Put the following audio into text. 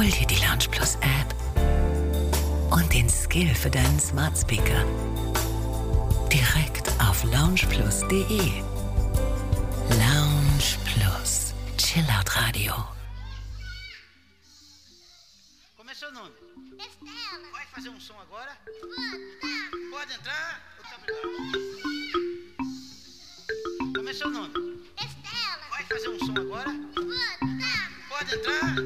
Hol dir die Lounge Plus App und den Skill für deinen Smart Speaker. Direkt auf loungeplus.de. Lounge Plus. Chillout Radio. Começou, Nuno. Estela. Vai fazer um som agora? Tá. Pode entrar? Começou, Nuno. Estela. Vai fazer um som agora? Tá. Pode entrar?